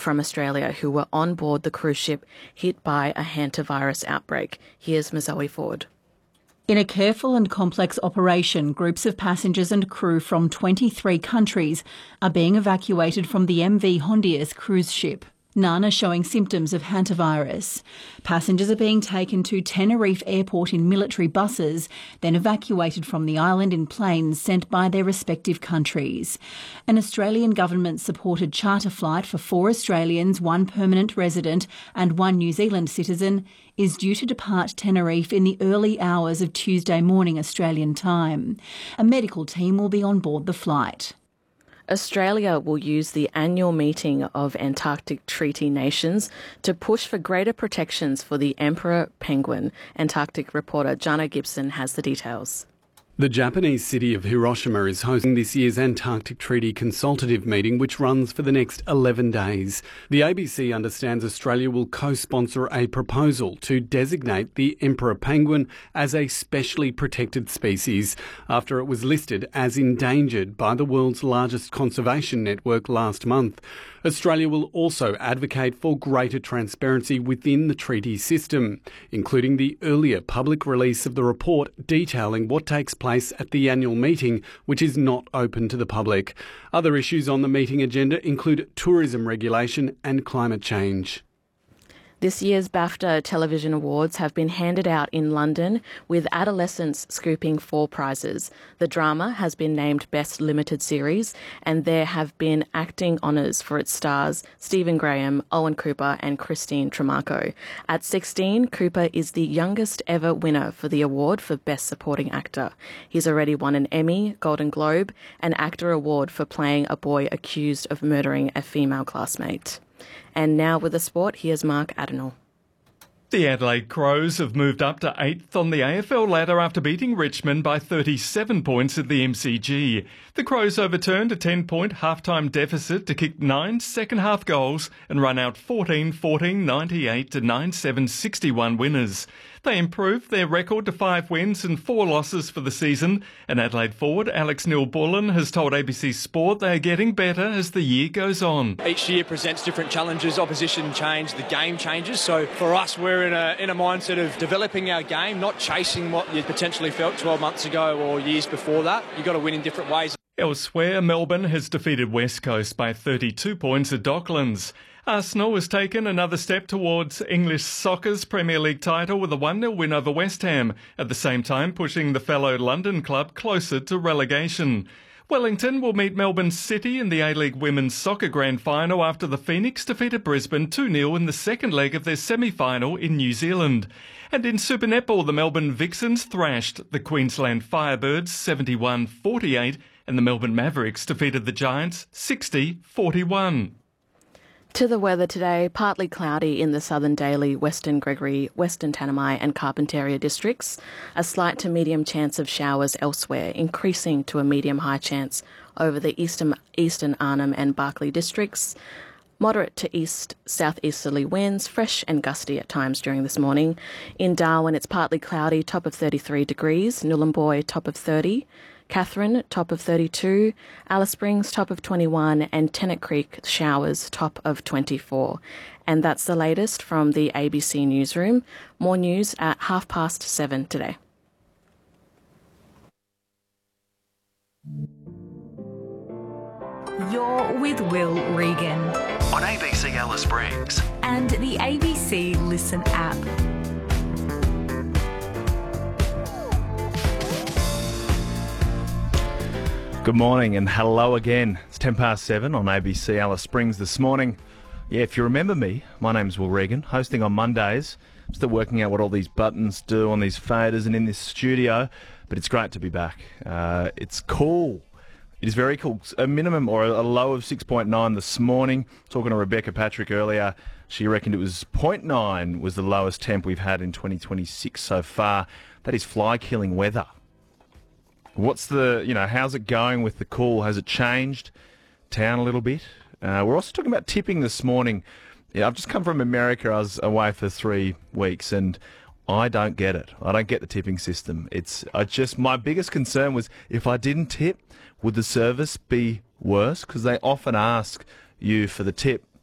from Australia who were on board the cruise ship hit by a hantavirus outbreak. Here's Mazoe Ford. In a careful and complex operation, groups of passengers and crew from 23 countries are being evacuated from the MV Hondias cruise ship. None are showing symptoms of hantavirus. Passengers are being taken to Tenerife Airport in military buses, then evacuated from the island in planes sent by their respective countries. An Australian government-supported charter flight for 4 Australians, 1 permanent resident and 1 New Zealand citizen is due to depart Tenerife in the early hours of Tuesday morning Australian time. A medical team will be on board the flight. Australia will use the annual meeting of Antarctic Treaty Nations to push for greater protections for the emperor penguin. Antarctic reporter Jana Gibson has the details. The Japanese city of Hiroshima is hosting this year's Antarctic Treaty Consultative Meeting, which runs for the next 11 days. The ABC understands Australia will co-sponsor a proposal to designate the emperor penguin as a specially protected species after it was listed as endangered by the world's largest conservation network last month. Australia will also advocate for greater transparency within the treaty system, including the earlier public release of the report detailing what takes place at the annual meeting, which is not open to the public. Other issues on the meeting agenda include tourism regulation and climate change. This year's BAFTA Television Awards have been handed out in London, with Adolescence scooping 4 prizes. The drama has been named Best Limited Series, and there have been acting honours for its stars Stephen Graham, Owen Cooper and Christine Tremarco. At 16, Cooper is the youngest ever winner for the award for Best Supporting Actor. He's already won an Emmy, Golden Globe and Actor Award for playing a boy accused of murdering a female classmate. And now with the sport, here's Mark Adenall. The Adelaide Crows have moved up to 8th on the AFL ladder after beating Richmond by 37 points at the MCG. The Crows overturned a 10-point half-time deficit to kick 9 second-half goals and run out 14-14, 98 to 9-7, 61 winners. They improved their record to 5 wins and 4 losses for the season, and Adelaide forward Alex Neil-Bullen has told ABC Sport they are getting better as the year goes on. Each year presents different challenges, opposition change, the game changes, so for us we're in a mindset of developing our game, not chasing what you potentially felt 12 months ago or years before that. You've got to win in different ways. Elsewhere, Melbourne has defeated West Coast by 32 points at Docklands. Arsenal has taken another step towards English soccer's Premier League title with a 1-0 win over West Ham, at the same time pushing the fellow London club closer to relegation. Wellington will meet Melbourne City in the A-League Women's Soccer Grand Final after the Phoenix defeated Brisbane 2-0 in the second leg of their semi-final in New Zealand. And in Super Netball, the Melbourne Vixens thrashed the Queensland Firebirds 71-48 and the Melbourne Mavericks defeated the Giants 60-41. To the weather today, partly cloudy in the Southern Daly, Western Gregory, Western Tanami and Carpentaria districts. A slight to medium chance of showers elsewhere, increasing to a medium-high chance over the eastern Arnhem and Barkly districts. Moderate to east-southeasterly winds, fresh and gusty at times during this morning. In Darwin, it's partly cloudy, top of 33 degrees. Nhulunbuy, top of 30. Katherine, top of 32, Alice Springs, top of 21, and Tennant Creek, showers, top of 24. And that's the latest from the ABC Newsroom. More news at 7:30 today. You're with Will Regan on ABC Alice Springs and the ABC Listen app. Good morning and hello again. It's 7:10 on ABC Alice Springs this morning. Yeah, if you remember me, my name's Will Regan, hosting on Mondays. I'm still working out what all these buttons do on these faders and in this studio, but it's great to be back. It's cool. It is very cool. A minimum or a low of 6.9 this morning. Talking to Rebecca Patrick earlier, she reckoned it was 0.9 was the lowest temp we've had in 2026 so far. That is fly-killing weather. What's how's it going with the cool? Has it changed town a little bit? We're also talking about tipping this morning. Yeah, I've just come from America. I was away for 3 weeks and I don't get it. I don't get the tipping system. My biggest concern was if I didn't tip, would the service be worse? Because they often ask you for the tip